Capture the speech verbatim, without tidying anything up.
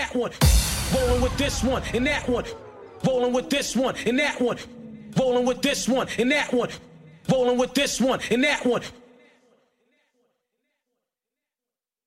that one. Rolling with this one and that one. Rolling with this one and that one. Rolling with this one and that one. Rolling with this one and that one.